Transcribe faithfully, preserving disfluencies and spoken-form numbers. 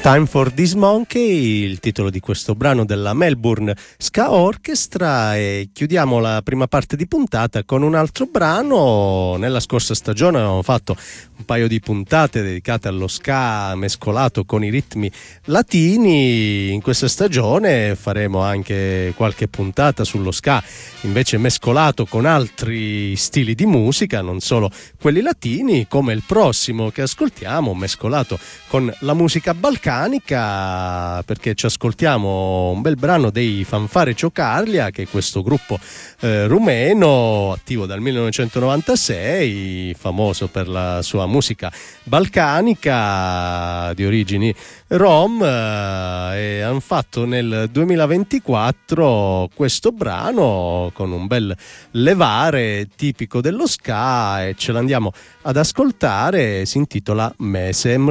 Time for This Monkey, il titolo di questo brano della Melbourne Ska Orchestra, e chiudiamo la prima parte di puntata con un altro brano. Nella scorsa stagione avevamo fatto un paio di puntate dedicate allo ska mescolato con i ritmi latini. In questa stagione faremo anche qualche puntata sullo ska invece mescolato con altri stili di musica, non solo quelli latini, come il prossimo che ascoltiamo, mescolato con la musica balcanica, perché ci ascoltiamo un bel brano dei Fanfare Ciocărlia, che è questo gruppo eh, rumeno attivo dal millenovecentonovantasei, famoso per la sua musica balcanica di origini rom, eh, e hanno fatto nel duemilaventiquattro questo brano con un bel levare tipico dello ska, e ce l'andiamo ad ascoltare. Si intitola Mesem